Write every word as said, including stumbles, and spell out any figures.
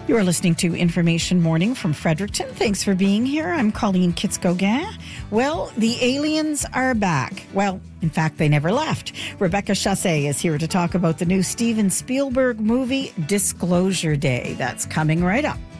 You're listening to Information Morning from Fredericton. Thanks for being here. I'm Colleen Kitz-Gauguin. Well, the aliens are back. Well, in fact, they never left. Rebecca Chassé is here to talk about the new Steven Spielberg movie, Disclosure Day. That's coming right up.